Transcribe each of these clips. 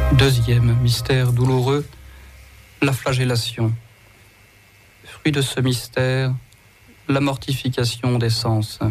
Deuxième mystère douloureux, la flagellation. Fruit de ce mystère, la mortification des sens.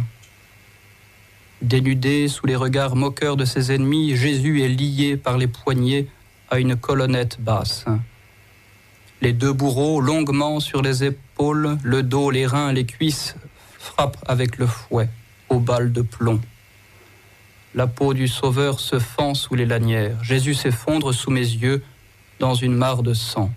Dénudé sous les regards moqueurs de ses ennemis, Jésus est lié par les poignets à une colonnette basse. Les deux bourreaux, longuement sur les épaules, le dos, les reins, les cuisses, frappent avec le fouet, aux balles de plomb. La peau du Sauveur se fend sous les lanières. Jésus s'effondre sous mes yeux dans une mare de sang.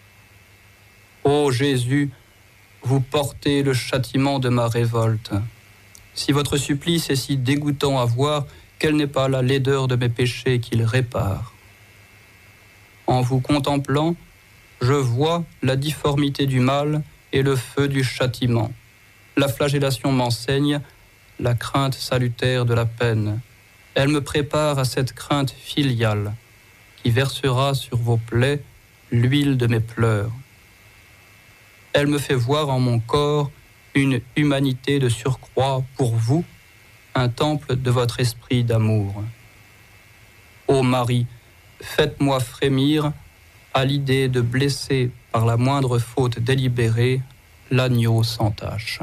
Ô Jésus, vous portez le châtiment de ma révolte. Si votre supplice est si dégoûtant à voir, quelle n'est pas la laideur de mes péchés qu'il répare. En vous contemplant, je vois la difformité du mal et le feu du châtiment. La flagellation m'enseigne la crainte salutaire de la peine. Elle me prépare à cette crainte filiale qui versera sur vos plaies l'huile de mes pleurs. Elle me fait voir en mon corps une humanité de surcroît pour vous, un temple de votre esprit d'amour. Ô Marie, faites-moi frémir à l'idée de blesser par la moindre faute délibérée l'agneau sans tache.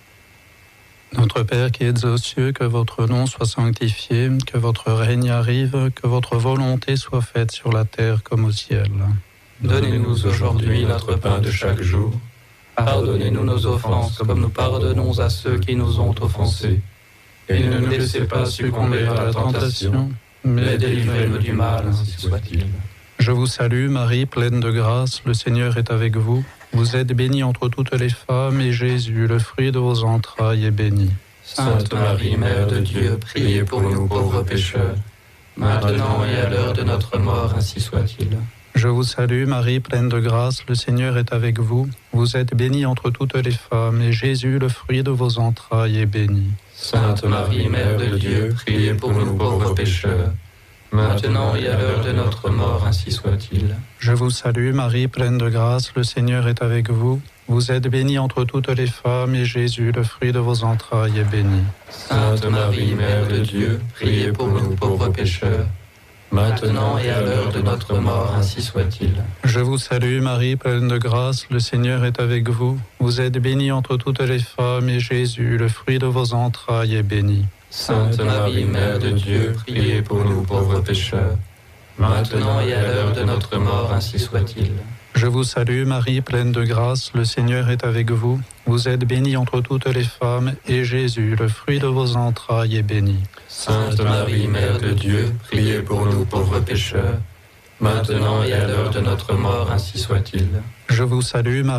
Notre Père qui êtes aux cieux, que votre nom soit sanctifié, que votre règne arrive, que votre volonté soit faite sur la terre comme au ciel. Donnez-nous aujourd'hui notre pain de chaque jour. Pardonnez-nous nos offenses comme nous pardonnons à ceux qui nous ont offensés. Et ne nous laissez pas succomber à la tentation, mais délivrez-nous du mal, ainsi soit-il. Je vous salue Marie, pleine de grâce, le Seigneur est avec vous. Vous êtes bénie entre toutes les femmes, et Jésus, le fruit de vos entrailles, est béni. Sainte Marie, Mère de Dieu, priez pour nous pauvres pécheurs, maintenant et à l'heure de notre mort, ainsi soit-il. Je vous salue Marie, pleine de grâce, le Seigneur est avec vous. Vous êtes bénie entre toutes les femmes, et Jésus, le fruit de vos entrailles, est béni. Sainte Marie, Mère de Dieu, priez pour nous pauvres pécheurs, maintenant et à l'heure de notre mort, ainsi soit-il. Je vous salue Marie, pleine de grâce, le Seigneur est avec vous. Vous êtes bénie entre toutes les femmes, et Jésus, le fruit de vos entrailles, est béni. Sainte Marie, Mère de Dieu, priez pour nous pauvres pécheurs, maintenant et à l'heure de notre mort, ainsi soit-il. Je vous salue Marie, pleine de grâce, le Seigneur est avec vous. Vous êtes bénie entre toutes les femmes, et Jésus, le fruit de vos entrailles, est béni. Sainte Marie, Mère de Dieu, priez pour nous pauvres pécheurs, maintenant et à l'heure de notre mort, ainsi soit-il. Je vous salue Marie, pleine de grâce, le Seigneur est avec vous. Vous êtes bénie entre toutes les femmes, et Jésus, le fruit de vos entrailles, est béni. Sainte Marie, Mère de Dieu, priez pour nous pauvres pécheurs, maintenant et à l'heure de notre mort, ainsi soit-il. Je vous salue Marie.